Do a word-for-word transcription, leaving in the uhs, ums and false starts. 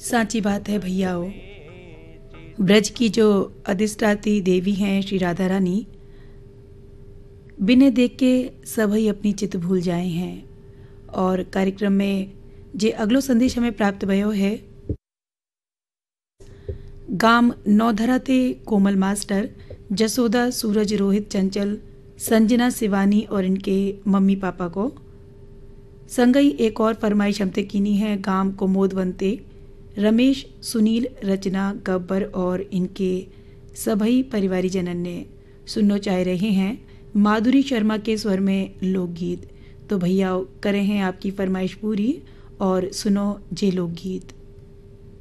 साची बात है भैयाओ। ब्रज की जो अधिष्ठात्री देवी हैं श्री राधा रानी, बिने देख के सभई अपनी चित भूल जाए हैं। और कार्यक्रम में जे अगलो संदेश हमें प्राप्त भयो है, गाम नौधरा ते कोमल मास्टर, जसोदा, सूरज, रोहित, चंचल, संजना, शिवानी और इनके मम्मी पापा को संगई एक और फरमाइश हमते कीनी है। गांव कोमोदवंते रमेश, सुनील, रचना, गब्बर और इनके सभी परिवारी जनन ने सुनना चाह रहे हैं माधुरी शर्मा के स्वर में लोकगीत। तो भैया करें हैं आपकी फरमाइश पूरी और सुनो जे लोकगीत।